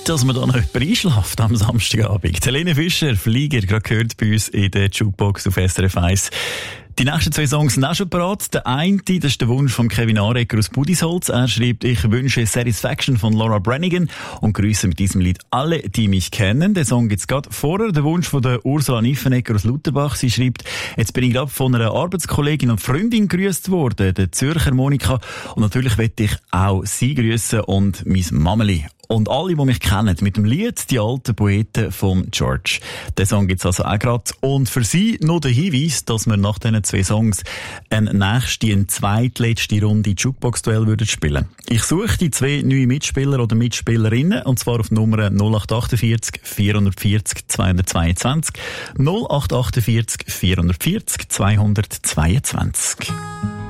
dass man da noch jemand einschläft am Samstagabend. Helene Fischer, Flieger, gerade gehört bei uns in der Jukebox auf SRF 1. Die nächsten 2 Songs sind auch schon parat. Der eine, das ist der Wunsch von Kevin Arecker aus Budisholz. Er schreibt, ich wünsche Satisfaction von Laura Branigan und grüße mit diesem Lied alle, die mich kennen. Den Song gibt's gerade vorher. Der Wunsch von der Ursula Niffenegger aus Lutherbach. Sie schreibt, jetzt bin ich gerade von einer Arbeitskollegin und Freundin grüßt worden, der Zürcher Monika. Und natürlich möchte ich auch sie grüßen und mein Mameli. Und alle, die mich kennen, mit dem Lied «Die alten Poeten» von George. Den Song gibt's also auch gerade. Und für Sie noch der Hinweis, dass wir nach diesen 2 Songs eine zweitletzte Runde Jukebox-Duell würden spielen. Ich suche die 2 neue Mitspieler oder Mitspielerinnen, und zwar auf Nummer 0848 440 222, 0848 440 222.